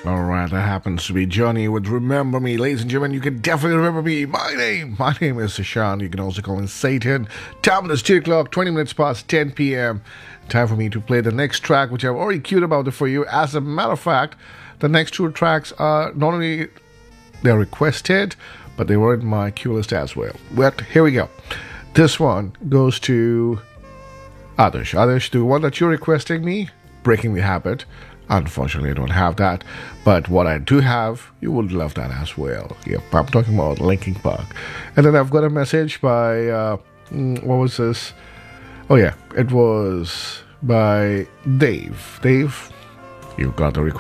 All right, that happens to be Johnny with Remember Me. Ladies and gentlemen, you can definitely remember me. My name is Sashan. You can also call me Satan. Time is 2 o'clock, 20 minutes past 10 p.m. Time for me to play the next track, which I've already queued about it for you. As a matter of fact, the next two tracks are not only they're requested, but they were in my queue list as well. But here we go. This one goes to Adarsh. Adarsh, the one that you're requesting me, Breaking the Habit. Unfortunately, I don't have that. But what I do have, you would love that as well. Yep, I'm talking about Linkin Park. And then I've got a message by, what was this? Oh yeah, it was by Dave. Dave, you got the request.